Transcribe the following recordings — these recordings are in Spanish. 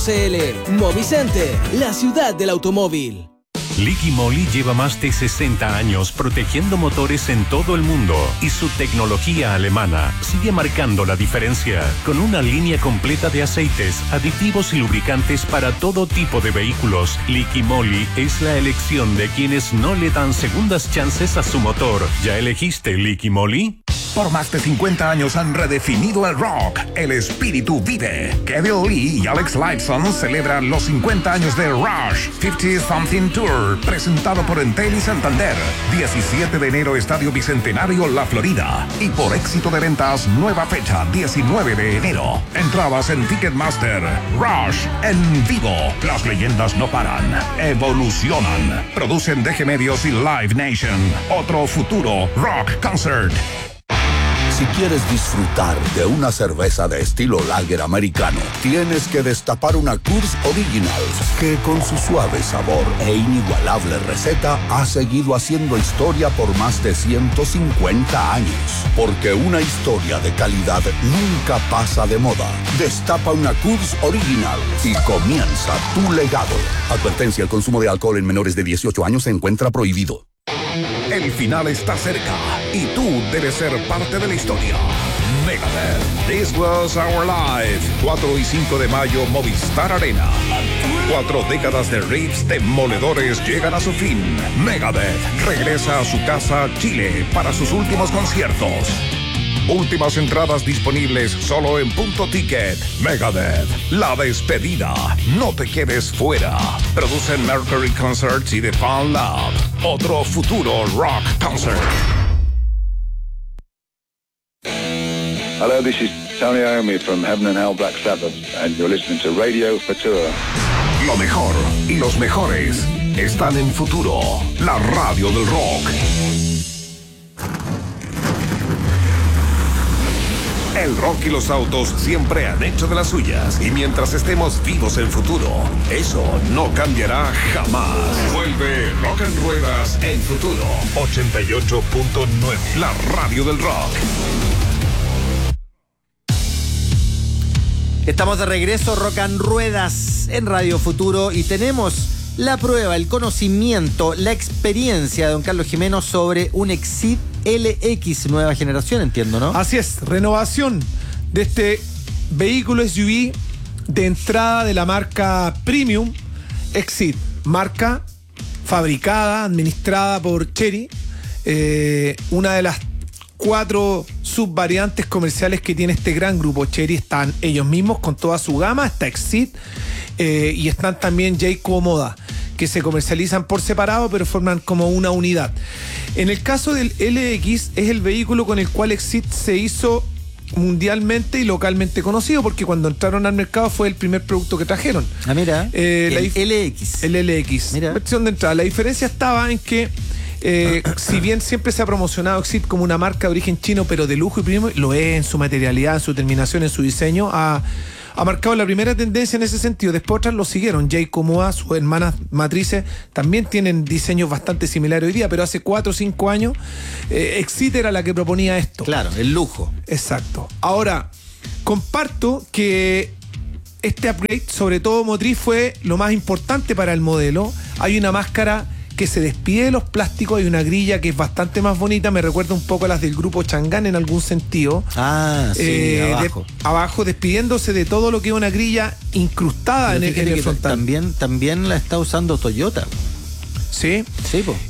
CL Movicenter, la ciudad del automóvil. Liqui Moly lleva más de 60 años protegiendo motores en todo el mundo y su tecnología alemana sigue marcando la diferencia con una línea completa de aceites, aditivos y lubricantes para todo tipo de vehículos. Liqui Moly es la elección de quienes no le dan segundas chances a su motor. ¿Ya elegiste Liqui Moly? Por más de 50 años han redefinido el rock. El espíritu vive. Kevin Lee y Alex Lifeson celebran los 50 años de Rush 50 Something Tour, presentado por Entel y Santander. 17 de enero, Estadio Bicentenario, La Florida. Y por éxito de ventas, nueva fecha, 19 de enero. Entradas en Ticketmaster. Rush en vivo. Las leyendas no paran, evolucionan. Producen DG Medios y Live Nation. Otro futuro rock concert. Si quieres disfrutar de una cerveza de estilo lager americano, tienes que destapar una Coors Original, que con su suave sabor e inigualable receta ha seguido haciendo historia por más de 150 años. Porque una historia de calidad nunca pasa de moda. Destapa una Coors Original y comienza tu legado. Advertencia: el consumo de alcohol en menores de 18 años se encuentra prohibido. El final está cerca y tú debes ser parte de la historia. Megadeth, This Was Our Life. 4 y 5 de mayo, Movistar Arena. 4 décadas de riffs demoledores llegan a su fin. Megadeth regresa a su casa, Chile, para sus últimos conciertos. Últimas entradas disponibles solo en Punto Ticket. Megadeth, la despedida. No te quedes fuera. Producen Mercury Concerts y The Fan Lab. Otro futuro rock concert. Hello, this is Tony Iommi from Heaven and Hell Black Sabbath, and you're listening to Radio Futura. Lo mejor y los mejores están en Futuro, la radio del rock. El rock y los autos siempre han hecho de las suyas, y mientras estemos vivos en Futuro, eso no cambiará jamás. Vuelve Rock en Ruedas en Futuro 88.9, la radio del rock. Estamos de regreso, Rock en Ruedas en Radio Futuro, y tenemos la prueba, el conocimiento, la experiencia de don Carlos Jimeno sobre un Exit LX nueva generación, entiendo, ¿no? Así es, renovación de este vehículo SUV de entrada de la marca Premium Exit, marca fabricada, administrada por Chery, una de las 4 subvariantes comerciales que tiene este gran grupo. Chery están ellos mismos con toda su gama, está Exit, y están también Jayco Moda, que se comercializan por separado pero forman como una unidad. En el caso del LX, es el vehículo con el cual Exit se hizo mundialmente y localmente conocido, porque cuando entraron al mercado fue el primer producto que trajeron. Ah, mira, el LX. El LX, mira. Versión de entrada. La diferencia estaba en que si bien siempre se ha promocionado Exit como una marca de origen chino, pero de lujo y premium, lo es en su materialidad, en su terminación, en su diseño, ha marcado la primera tendencia en ese sentido. Después otras lo siguieron. Jayco Moda, sus hermanas matrices, también tienen diseños bastante similares hoy día, pero hace 4 o 5 años Exit era la que proponía esto. Claro, el lujo. Exacto. Ahora, comparto que este upgrade, sobre todo motriz, fue lo más importante para el modelo. Hay una máscara que se despide de los plásticos, hay una grilla que es bastante más bonita, me recuerda un poco a las del grupo Chang'an en algún sentido. Ah, sí, abajo. Abajo, despidiéndose de todo lo que es una grilla incrustada en el frontal. También la está usando Toyota. Sí. Sí, po.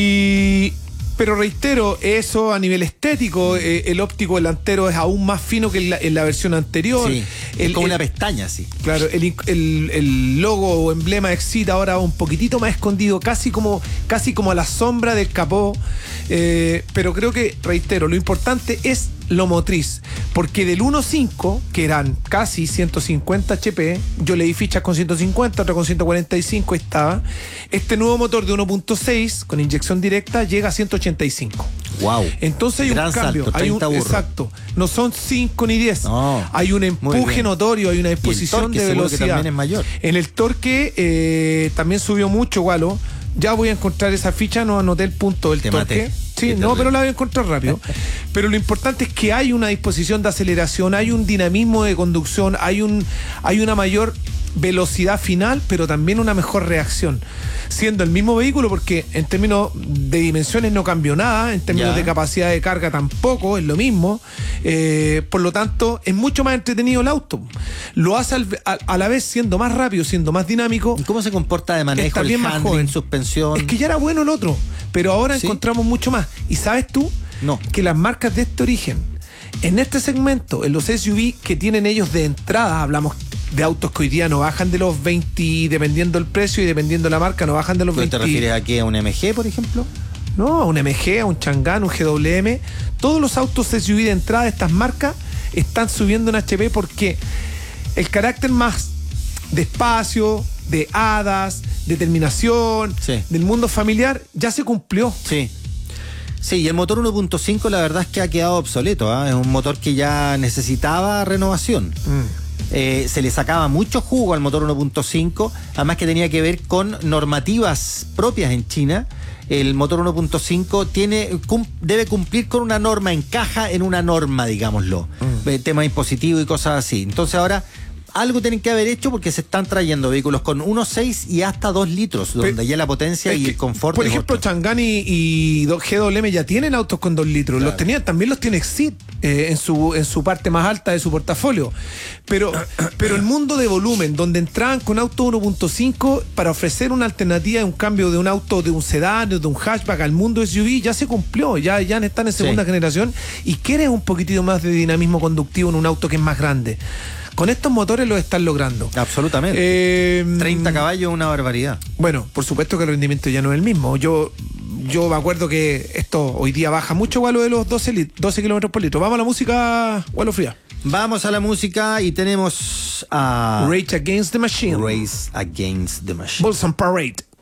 Pero reitero, eso a nivel estético, el óptico delantero es aún más fino que en la versión anterior. Sí, es como una pestaña, sí. Claro, el logo o emblema Exit ahora un poquitito más escondido, casi como a la sombra del capó. Pero creo que, reitero, lo importante es lo motriz, porque del 1.5, que eran casi 150 HP, yo le di fichas con 150, otra con 145 estaba. Este nuevo motor de 1.6 con inyección directa llega a 185. Wow. Entonces hay un cambio, salto, exacto. No son 5 ni 10. No, hay un empuje notorio, hay una disposición de velocidad. Que también es mayor. En el torque también subió mucho, Walo. Ya voy a encontrar esa ficha, no anoté el punto del torque. Sí, no, pero la voy a encontrar rápido. Pero lo importante es que hay una disposición de aceleración, hay un dinamismo de conducción, hay una mayor velocidad final, pero también una mejor reacción. Siendo el mismo vehículo, porque en términos de dimensiones no cambió nada, en términos de capacidad de carga tampoco, es lo mismo. Por lo tanto, es mucho más entretenido el auto. Lo hace a la vez siendo más rápido, siendo más dinámico. ¿Y cómo se comporta de manejo, el handling, suspensión? Es que ya era bueno el otro, pero ahora encontramos mucho más. ¿Y sabes tú? No. Que las marcas de este origen, en este segmento, en los SUV que tienen ellos de entrada, hablamos de autos que hoy día no bajan de los 20, dependiendo del precio y dependiendo la marca, no bajan de los 20. ¿Te refieres a qué? ¿A un MG, por ejemplo? No, a un MG, a un Chang'an, un GWM. Todos los autos SUV de entrada de estas marcas están subiendo en HP porque el carácter más de espacio, de hadas, de terminación, del mundo familiar, ya se cumplió. Sí. Sí, y el motor 1.5 la verdad es que ha quedado obsoleto, ¿eh? Es un motor que ya necesitaba renovación. Se le sacaba mucho jugo al motor 1.5, además que tenía que ver con normativas propias en China. El motor 1.5 debe cumplir con una norma, encaja en una norma, digámoslo, tema impositivo y cosas así. Entonces ahora algo tienen que haber hecho porque se están trayendo vehículos con 1.6 y hasta 2 litros, donde ya la potencia y el confort. Por ejemplo, Chang'an y GWM ya tienen autos con 2 litros. Claro. También los tiene Exit en su parte más alta de su portafolio. Pero el mundo de volumen, donde entraban con auto 1.5 para ofrecer una alternativa de un cambio de un auto, de un sedán, de un hatchback al mundo SUV, ya se cumplió. Ya están en segunda generación y quieres un poquitito más de dinamismo conductivo en un auto que es más grande. Con estos motores lo están logrando. Absolutamente. 30 caballos es una barbaridad. Bueno, por supuesto que el rendimiento ya no es el mismo. Yo me acuerdo que esto hoy día baja mucho igual lo de los 12 kilómetros por litro. Vamos a la música, Gualo Fría. Vamos a la música y tenemos a Rage Against the Machine. Race Against the Machine. Bulls on Parade.